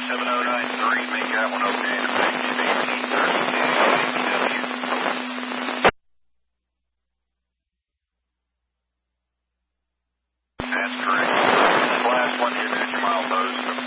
7093, make that one okay to effective 1832 ATW. That's correct. This last one, you got your milepost.